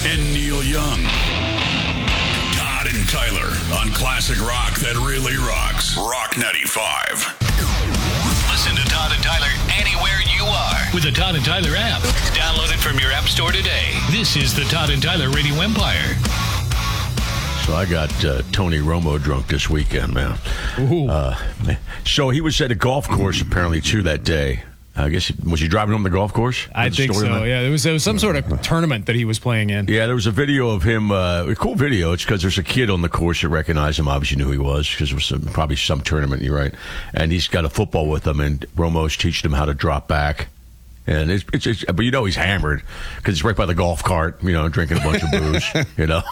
and Neil Young. Todd and Tyler on classic rock that really rocks. Rock 95. Listen to Todd and Tyler anywhere you are with the Todd and Tyler app. Download it from your app store today. This is the Todd and Tyler Radio Empire. So I got Tony Romo drunk this weekend, man. So he was at a golf course apparently too that day. I guess was he driving home the golf course? I think so. Yeah, it was some sort of tournament that he was playing in. Yeah, there was a video of him. A cool video. It's because there's a kid on the course that recognized him. Obviously knew who he was because it was probably some tournament. You're right. And he's got a football with him, and Romo's teaching him how to drop back. And it's but you know he's hammered because he's right by the golf cart. You know, drinking a bunch of booze. You know,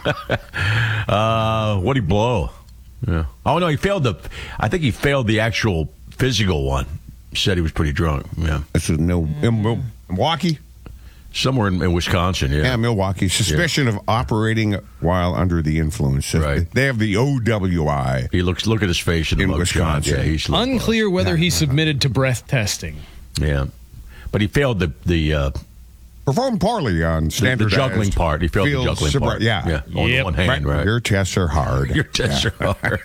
what'd he blow? Yeah. Oh no, he failed I think he failed the actual physical one. Said he was pretty drunk. Yeah, this is Milwaukee, somewhere in Wisconsin. Yeah, Milwaukee. Suspicion of operating while under the influence. Right. They have the OWI. Look at his face in Wisconsin. Yeah, he's unclear whether he submitted to breath testing. Yeah, but he failed the performed poorly on standard the juggling part. He failed the juggling part. Yeah, on the one hand, right. Your tests are hard. Your tests are hard.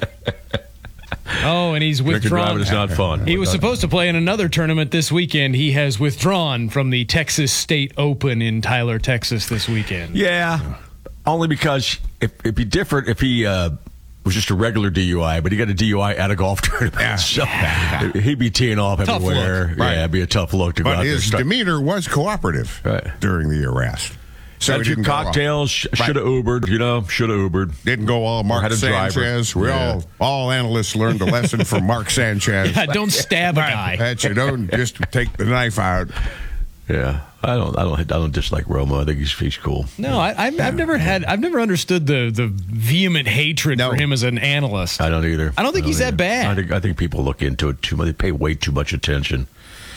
Oh, and he's withdrawn. It's not fun. He was supposed to play in another tournament this weekend. He has withdrawn from the Texas State Open in Tyler, Texas this weekend. Yeah, only because it'd be different if he was just a regular DUI, but he got a DUI at a golf tournament. Yeah. So he'd be teeing off everywhere. Look. Right. Yeah, it'd be a tough look to go out there. But his demeanor was cooperative during the arrest. So had a few cocktails, should have Ubered, should have Ubered. Didn't go all Mark Sanchez. All analysts learned a lesson from Mark Sanchez. Yeah, don't stab a guy. That you don't just take the knife out. Yeah, I don't dislike Romo. I think he's cool. No, I've never understood the vehement hatred for him as an analyst. I don't either. I don't think he's that bad. I think people look into it too much. They pay way too much attention.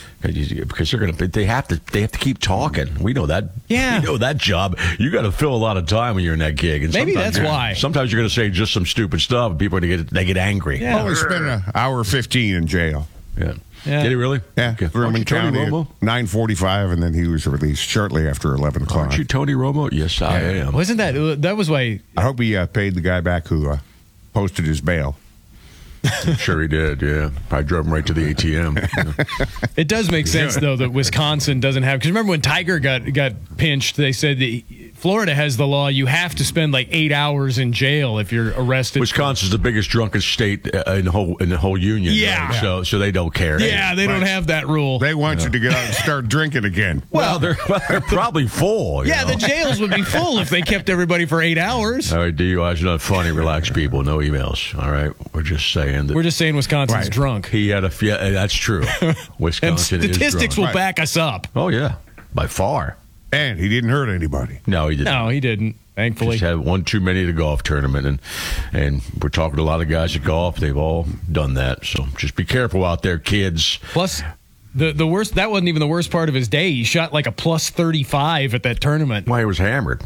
Because they have to keep talking. We know that. Yeah, we know that job. You got to fill a lot of time when you're in that gig. And maybe that's why. Sometimes you're going to say just some stupid stuff, and people they get angry. Yeah, he spent an hour 15 in jail. Yeah. Did he really? Yeah. Threw him in county at 9:45, and then he was released shortly after 11 o'clock. Aren't you Tony Romo? Yes, I am. Wasn't that was why? I hope he paid the guy back who posted his bail. I'm sure he did, yeah. Probably drove him right to the ATM. It does make sense, though, that Wisconsin doesn't have... Because remember when Tiger got pinched, they said that Florida has the law, you have to spend like 8 hours in jail if you're arrested. Wisconsin's the biggest drunkest state in the whole union. Yeah. Right? So they don't care. Yeah, they don't have that rule. They want you to get out and start drinking again. Well, they're probably full. Yeah, the jails would be full if they kept everybody for 8 hours. All right, DUI's not funny. Relax, people. No emails. All right, we're just saying that. We're just saying Wisconsin's drunk. He had that's true. Wisconsin and statistics is drunk. will back us up. Oh yeah, by far. And he didn't hurt anybody. No, he didn't. No, he didn't. Thankfully, just had one too many at a golf tournament, and we're talking to a lot of guys at golf. They've all done that. So just be careful out there, kids. Plus, the worst. That wasn't even the worst part of his day. He shot like a plus 35 at that tournament. Why, he was hammered.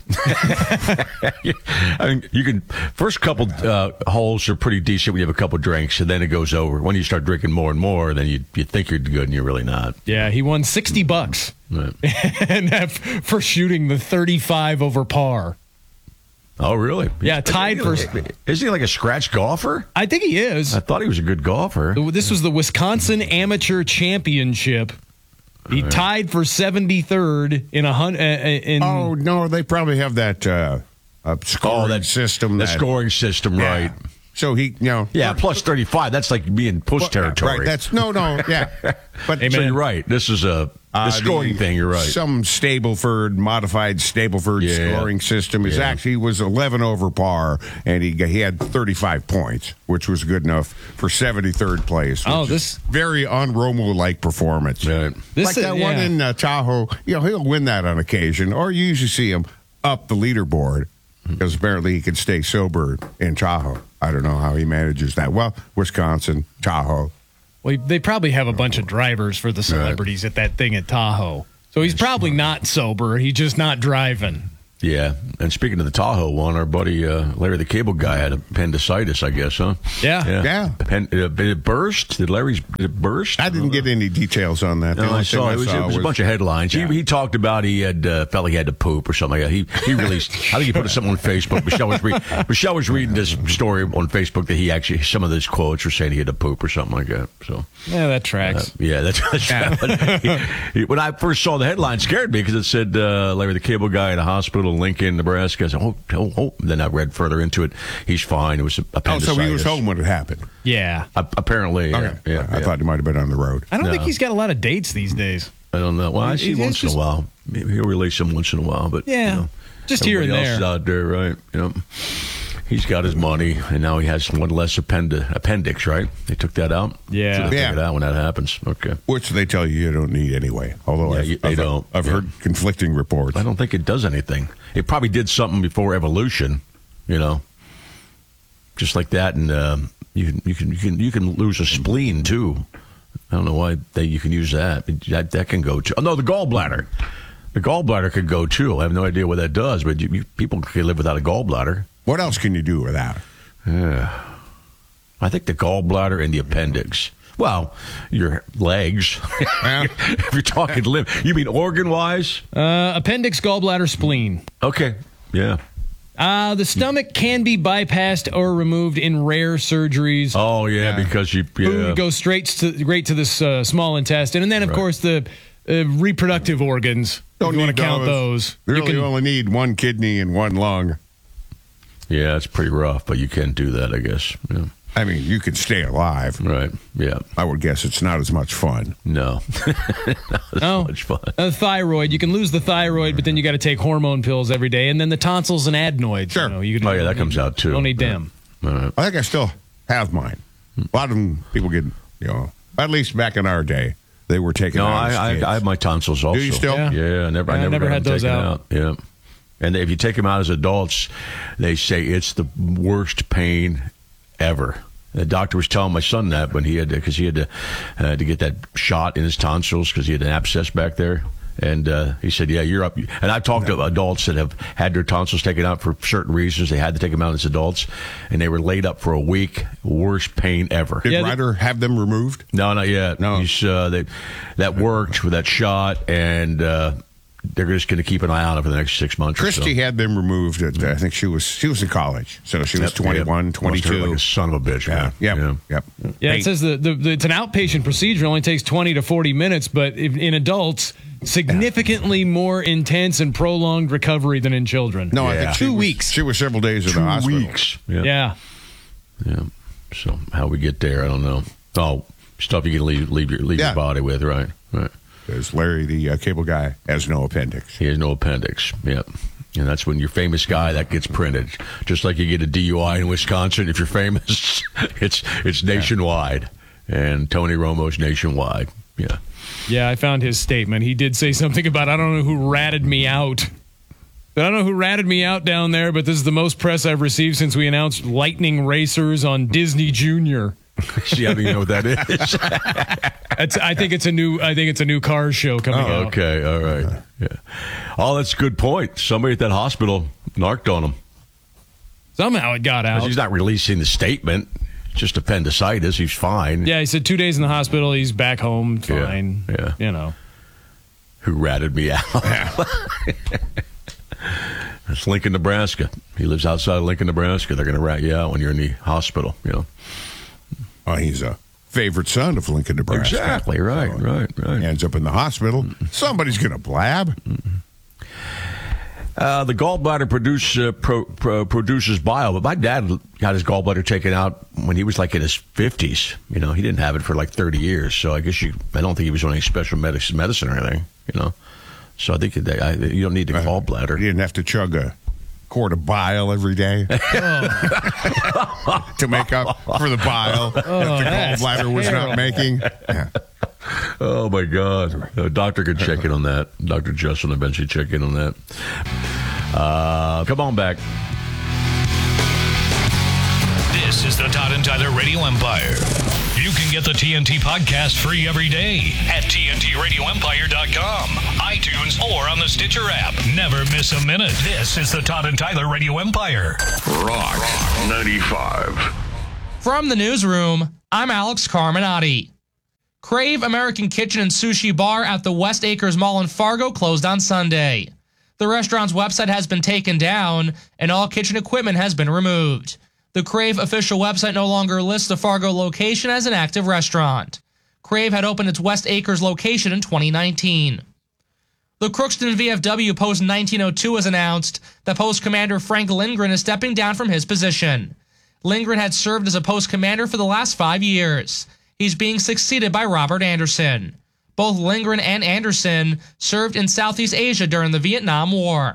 I mean, you can first couple holes are pretty decent when you have a couple drinks, and then it goes over. When you start drinking more and more, then you think you're good, and you're really not. Yeah, he won $60. Right. And for shooting the 35 over par. Oh, really? Yeah, tied for... Isn't he like a scratch golfer? I think he is. I thought he was a good golfer. This was the Wisconsin Amateur Championship. He tied for 73rd in a... Oh, no, they probably have that scoring system. The scoring system, right. So he, Yeah, plus 35. That's like being push territory. Right, that's... No, yeah. But so you're right. This is the scoring thing, you're right. Some modified Stableford scoring system is actually was 11 over par, and he had 35 points, which was good enough for 73rd place. This very un-Romo-like performance. Right. Like that one in Tahoe, he'll win that on occasion, or you usually see him up the leaderboard, because apparently he can stay sober in Tahoe. I don't know how he manages that. Well, Wisconsin, Tahoe. Well, they probably have a bunch of drivers for the celebrities at that thing at Tahoe. So he's probably not sober. He's just not driving. Yeah, and speaking of the Tahoe one, our buddy Larry the Cable Guy had appendicitis, I guess, huh? Yeah. Did it burst? Did it burst? I didn't get any details on that. No, I saw it was a bunch of headlines. Yeah. He talked about he had felt like he had to poop or something like that. He released. I think he put something on Facebook. Michelle was reading this story on Facebook that he actually some of those quotes were saying he had to poop or something like that. So yeah, that tracks. When I first saw the headline, it scared me because it said Larry the Cable Guy in a hospital in Lincoln, Nebraska. I said, oh. Then I read further into it. He's fine. It was appendicitis. Oh, so he was home when it happened. Yeah. Apparently. Okay. Yeah. I thought he might have been on the road. I don't think he's got a lot of dates these days. I don't know. Well, I see once in a while. Maybe he'll release them once in a while, but just here and there. Else is out there, right? He's got his money, and now he has one less appendix, right? They took that out. Yeah, so they take it out when that happens. Okay, which they tell you don't need anyway. Although I've heard conflicting reports. I don't think it does anything. It probably did something before evolution, just like that, and you can lose a spleen too. I don't know why you can use that. That can go too. Oh no, the gallbladder. The gallbladder could go too. I have no idea what that does, but people can live without a gallbladder. What else can you do with that? Yeah. I think the gallbladder and the appendix. Well, your legs. If you're talking liver. You mean organ-wise? Appendix, gallbladder, spleen. Okay. Yeah. The stomach can be bypassed or removed in rare surgeries. Oh, yeah. Because food goes straight to this small intestine. And then, of course, the reproductive organs. Don't want to count those. You only need one kidney and one lung. Yeah, it's pretty rough, but you can do that, I guess. Yeah. I mean, you can stay alive. Right, yeah. I would guess it's not as much fun. No. Not much fun. Thyroid. You can lose the thyroid, but then you got to take hormone pills every day. And then the tonsils and adenoids. Sure. That comes out too. Don't need them. Right. I think I still have mine. A lot of them, people get, at least back in our day, they were taken out. I have my tonsils also. Do you still? Yeah, I never had those out. Yeah. And if you take them out as adults, they say it's the worst pain ever. The doctor was telling my son that when he had to get that shot in his tonsils because he had an abscess back there. And he said, yeah, you're up. And I've talked to adults that have had their tonsils taken out for certain reasons. They had to take them out as adults, and they were laid up for a week. Worst pain ever. Did Ryder have them removed? No, not yet. No. That worked with that shot, and they're just going to keep an eye on it for the next 6 months. Christy had them removed. I think she was in college, so she was 21, 22. Like a son of a bitch, man. Yep. Yeah, it says it's an outpatient procedure. It only takes 20 to 40 minutes, but in adults, significantly more intense and prolonged recovery than in children. No, I think 2 weeks. She was several days in the hospital. 2 weeks. Yeah. So how we get there, I don't know. Oh, stuff you can leave your body with, right? Because Larry, the cable guy, has no appendix. He has no appendix, And that's when you're famous guy, that gets printed. Just like you get a DUI in Wisconsin, if you're famous, it's nationwide. And Tony Romo's nationwide. Yeah. Yeah, I found his statement. He did say something about, I don't know who ratted me out. I don't know who ratted me out down there, but this is the most press I've received since we announced Lightning Racers on Disney Junior. See, I don't even know what that is. I think it's a new Cars show coming out. Okay, all right. Yeah. Oh, that's a good point. Somebody at that hospital narked on him. Somehow it got out. He's not releasing the statement. Just appendicitis. He's fine. Yeah, he said 2 days in the hospital. He's back home, fine. Yeah. Who ratted me out? It's Lincoln, Nebraska. He lives outside of Lincoln, Nebraska. They're going to rat you out when you're in the hospital, Oh, he's a favorite son of Lincoln, Nebraska. Exactly, right. Ends up in the hospital. Somebody's going to blab. The gallbladder produces bile, but my dad got his gallbladder taken out when he was like in his 50s. He didn't have it for like 30 years. So I guess I don't think he was on any special medicine or anything, So I think you don't need the gallbladder. You didn't have to chug a quart of bile every day to make up for the bile that the gallbladder was not making. Yeah. Oh, my God. A doctor could check in on that. Dr. Justin eventually check in on that. Come on back. This is the Todd and Tyler Radio Empire. You can get the TNT podcast free every day at TNTRadioEmpire.com, iTunes, or on the Stitcher app. Never miss a minute. This is the Todd and Tyler Radio Empire. Rock 95. From the newsroom, I'm Alex Carminati. Crave American Kitchen and Sushi Bar at the West Acres Mall in Fargo closed on Sunday. The restaurant's website has been taken down, and all kitchen equipment has been removed. The Crave official website no longer lists the Fargo location as an active restaurant. Crave had opened its West Acres location in 2019. The Crookston VFW Post 1902 has announced that Post Commander Frank Lindgren is stepping down from his position. Lindgren had served as a post commander for the last 5 years. He's being succeeded by Robert Anderson. Both Lindgren and Anderson served in Southeast Asia during the Vietnam War.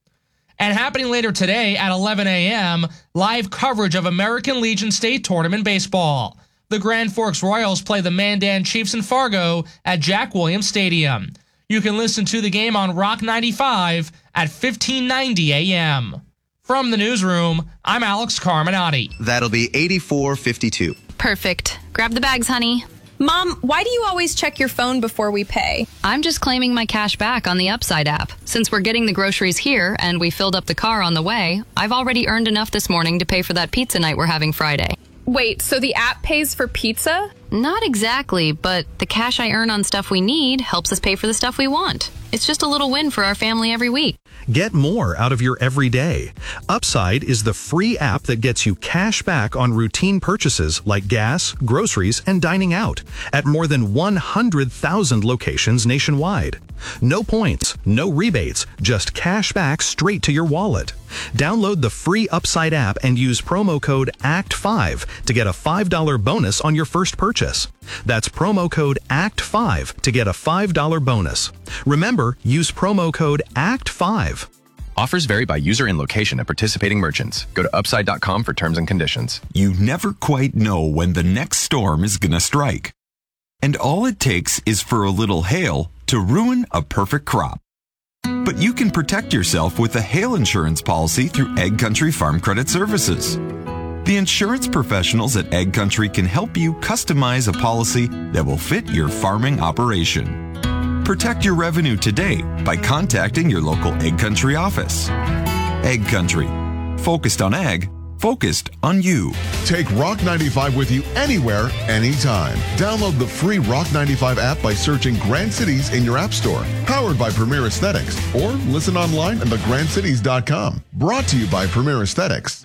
And happening later today at 11 a.m., live coverage of American Legion State Tournament Baseball. The Grand Forks Royals play the Mandan Chiefs in Fargo at Jack Williams Stadium. You can listen to the game on Rock 95 at 1590 a.m. From the newsroom, I'm Alex Carminati. That'll be 84.52. Perfect. Grab the bags, honey. Mom, why do you always check your phone before we pay? I'm just claiming my cash back on the Upside app. Since we're getting the groceries here and we filled up the car on the way, I've already earned enough this morning to pay for that pizza night we're having Friday. Wait, so the app pays for pizza? Not exactly, but the cash I earn on stuff we need helps us pay for the stuff we want. It's just a little win for our family every week. Get more out of your everyday. Upside is the free app that gets you cash back on routine purchases like gas, groceries, and dining out at more than 100,000 locations nationwide. No points, no rebates, just cash back straight to your wallet. Download the free Upside app and use promo code ACT5 to get a $5 bonus on your first purchase. That's promo code ACT5 to get a $5 bonus. Remember, use promo code ACT5. Offers vary by user and location at participating merchants. Go to upside.com for terms and conditions. You never quite know when the next storm is gonna strike. And all it takes is for a little hail to ruin a perfect crop. But you can protect yourself with a hail insurance policy through Egg Country Farm Credit Services. The insurance professionals at Egg Country can help you customize a policy that will fit your farming operation. Protect your revenue today by contacting your local Egg Country office. Egg Country. Focused on ag, focused on you. Take Rock 95 with you anywhere, anytime. Download the free Rock 95 app by searching Grand Cities in your app store. Powered by Premier Aesthetics. Or listen online at thegrandcities.com. Brought to you by Premier Aesthetics.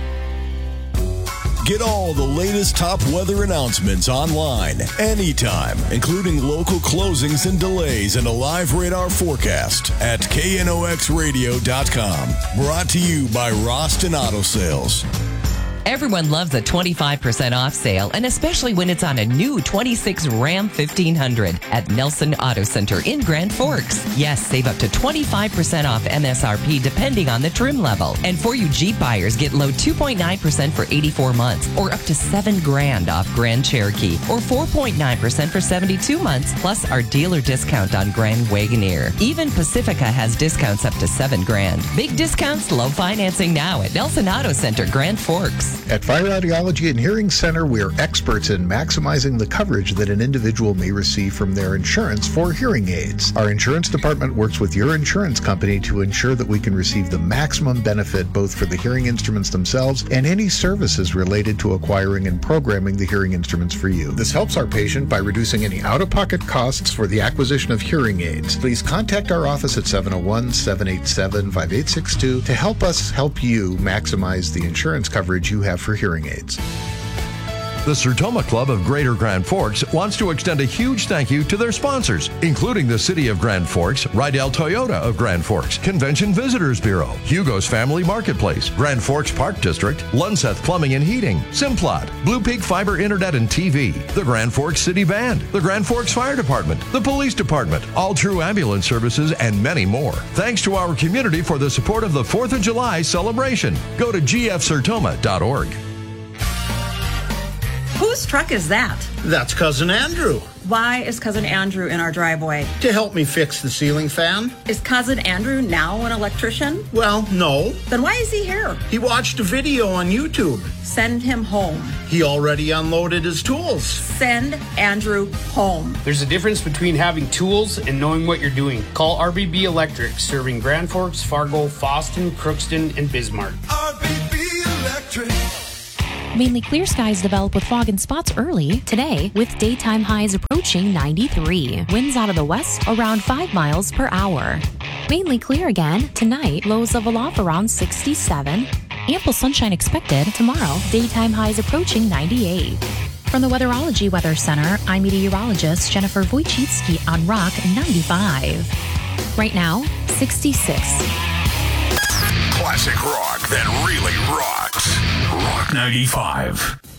Get all the latest top weather announcements online, anytime, including local closings and delays and a live radar forecast at knoxradio.com. Brought to you by Roston Auto Sales. Everyone loves a 25% off sale, and especially when it's on a new 26 Ram 1500 at Nelson Auto Center in Grand Forks. Yes, save up to 25% off MSRP depending on the trim level. And for you Jeep buyers, get low 2.9% for 84 months or up to $7,000 off Grand Cherokee or 4.9% for 72 months plus our dealer discount on Grand Wagoneer. Even Pacifica has discounts up to $7,000. Big discounts, low financing now at Nelson Auto Center, Grand Forks. At Fire Audiology and Hearing Center, we are experts in maximizing the coverage that an individual may receive from their insurance for hearing aids. Our insurance department works with your insurance company to ensure that we can receive the maximum benefit both for the hearing instruments themselves and any services related to acquiring and programming the hearing instruments for you. This helps our patient by reducing any out-of-pocket costs for the acquisition of hearing aids. Please contact our office at 701-787-5862 to help us help you maximize the insurance coverage you have for hearing aids. The Sertoma Club of Greater Grand Forks wants to extend a huge thank you to their sponsors, including the City of Grand Forks, Rydell Toyota of Grand Forks, Convention Visitors Bureau, Hugo's Family Marketplace, Grand Forks Park District, Lunseth Plumbing and Heating, Simplot, Blue Peak Fiber Internet and TV, the Grand Forks City Band, the Grand Forks Fire Department, the Police Department, All True Ambulance Services, and many more. Thanks to our community for the support of the 4th of July celebration. Go to gfsertoma.org. Whose truck is that? That's Cousin Andrew. Why is Cousin Andrew in our driveway? To help me fix the ceiling fan. Is Cousin Andrew now an electrician? Well, no. Then why is he here? He watched a video on YouTube. Send him home. He already unloaded his tools. Send Andrew home. There's a difference between having tools and knowing what you're doing. Call RBB Electric, serving Grand Forks, Fargo, Fosston, Crookston, and Bismarck. RBB Electric. Mainly clear skies develop with fog and spots early today, with daytime highs approaching 93. Winds out of the west around 5 miles per hour. Mainly clear again tonight, lows level off around 67. Ample sunshine expected tomorrow, daytime highs approaching 98. From the Weatherology Weather Center, I'm meteorologist Jennifer Wojcicki on Rock 95. Right now, 66. Classic rock that really rocks. Rock 95.